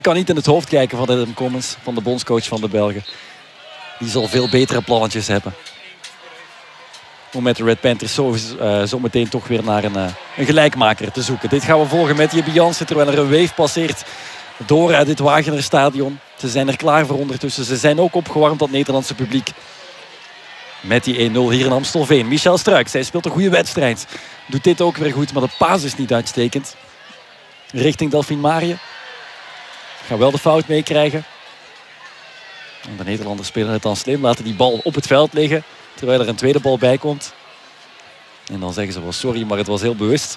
Ik kan niet in het hoofd kijken van Adam Commons, van de bondscoach van de Belgen. Die zal veel betere plannetjes hebben. Om met de Red Panthers zo meteen toch weer naar een gelijkmaker te zoeken. Dit gaan we volgen met Jibi Jansen terwijl er een wave passeert door dit Wagener-stadion. Ze zijn er klaar voor ondertussen. Ze zijn ook opgewarmd, dat Nederlandse publiek. Met die 1-0 hier in Amstelveen. Michel Struijk, zij speelt een goede wedstrijd. Doet dit ook weer goed, maar de paas is niet uitstekend. Richting Delphine Marië. Gaan wel de fout meekrijgen. De Nederlanders spelen het dan slim. Laten die bal op het veld liggen. Terwijl er een tweede bal bij komt. En dan zeggen ze wel sorry, maar het was heel bewust.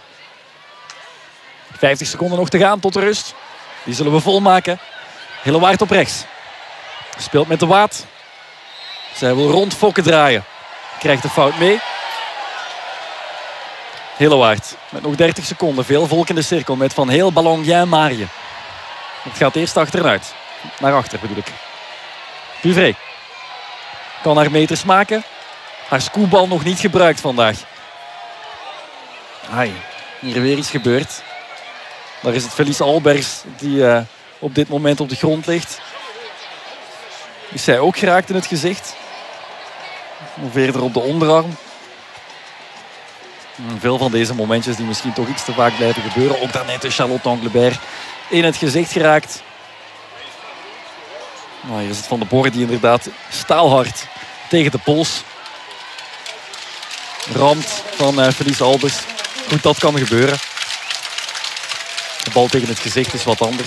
50 seconden nog te gaan tot de rust. Die zullen we volmaken. Hillewaard op rechts. Speelt met de Waard. Zij wil rond Fokke draaien. Krijgt de fout mee. Hillewaard met nog 30 seconden. Veel volk in de cirkel met Van Heel, Ballonguin, Marië. Het gaat eerst achteruit. Naar achter bedoel ik. Puvré kan haar meters maken. Haar scoobal nog niet gebruikt vandaag. Ai, hier weer iets gebeurd. Daar is het Felice Albergs die op dit moment op de grond ligt. Is zij ook geraakt in het gezicht. Of eerder op de onderarm. Veel van deze momentjes die misschien toch iets te vaak blijven gebeuren. Ook daarnet is Charlotte Anglebert in het gezicht geraakt. Nou, hier is het Van de Borre die inderdaad staalhard tegen de pols ramt van Felice Albergs. Goed, dat kan gebeuren. De bal tegen het gezicht is wat anders.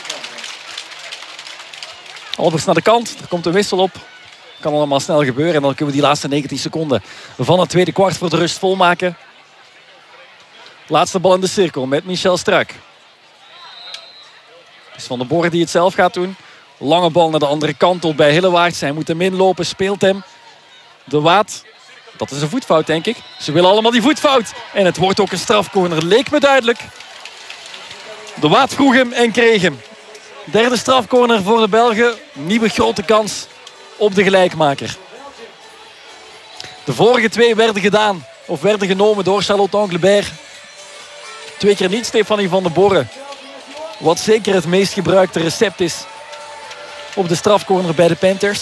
Albergs naar de kant. Er komt een wissel op. Kan allemaal snel gebeuren. En dan kunnen we die laatste 19 seconden van het tweede kwart voor de rust volmaken. Laatste bal in de cirkel met Michel Struijk. Het is Van de Borre die het zelf gaat doen. Lange bal naar de andere kant op bij Hillewaard. Zij moet hem inlopen, speelt hem. De Waard. Dat is een voetfout, denk ik. Ze willen allemaal die voetfout. En het wordt ook een strafcorner. Leek me duidelijk. De Waard vroeg hem en kreeg hem. Derde strafcorner voor de Belgen. Nieuwe grote kans op de gelijkmaker. De vorige twee werden gedaan. Of werden genomen door Charlotte Anglebert. 2 keer niet Stefanie Van de Borre. Wat zeker het meest gebruikte recept is op de strafcorner bij de Panthers.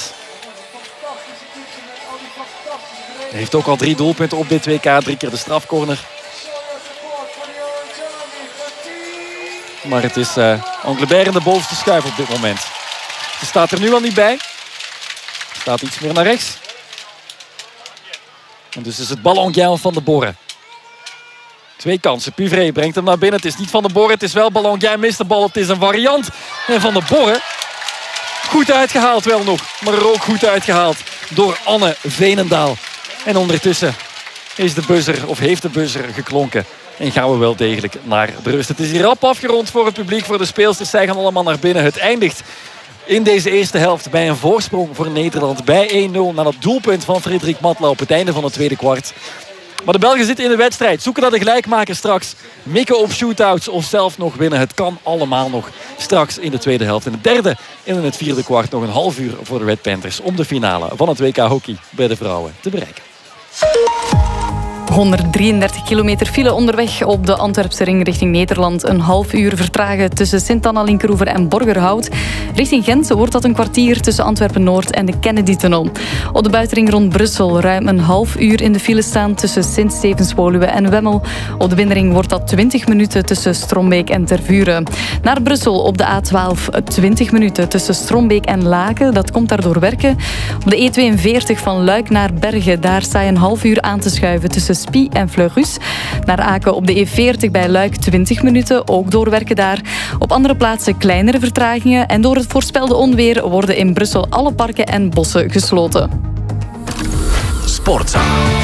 Hij heeft ook al 3 doelpunten op dit WK. 3 keer de strafcorner. Maar het is Anglebert in de bovenste schuif op dit moment. Ze staat er nu al niet bij. Staat iets meer naar rechts. En dus is het Ballonguin Van de Borre. 2 kansen. Puvré brengt hem naar binnen. Het is niet Van de Borre. Het is wel Ballonguin. Mist de bal. Het is een variant. En Van de Borre. Goed uitgehaald wel nog. Maar er ook goed uitgehaald door Anne Veenendaal. En ondertussen is de buzzer, of heeft de buzzer geklonken. En gaan we wel degelijk naar de rust. Het is hier rap afgerond voor het publiek, voor de speelsters. Zij gaan allemaal naar binnen. Het eindigt in deze eerste helft bij een voorsprong voor Nederland. Bij 1-0 na dat doelpunt van Frederik Matla op het einde van het tweede kwart. Maar de Belgen zitten in de wedstrijd. Zoeken naar de gelijkmaker straks. Mikken op shootouts of zelf nog winnen. Het kan allemaal nog straks in de tweede helft. In het derde en in het vierde kwart nog een half uur voor de Red Panthers. Om de finale van het WK Hockey bij de vrouwen te bereiken. 133 kilometer file onderweg op de Antwerpse ring richting Nederland. Een half uur vertragen tussen Sint-Anna-Linkeroever en Borgerhout. Richting Gent wordt dat een kwartier tussen Antwerpen-Noord en de Kennedy-tunnel. Op de buitenring rond Brussel ruim een half uur in de file staan tussen Sint-Stevens-Woluwe en Wemmel. Op de binnenring wordt dat 20 minuten tussen Strombeek en Tervuren. Naar Brussel op de A12 20 minuten tussen Strombeek en Laken. Dat komt daardoor werken. Op de E42 van Luik naar Bergen, daar sta je een half uur aan te schuiven tussen Spie en Fleurus. Naar Aken op de E40 bij Luik 20 minuten, ook doorwerken daar. Op andere plaatsen kleinere vertragingen. En door het voorspelde onweer worden in Brussel alle parken en bossen gesloten. Sportza.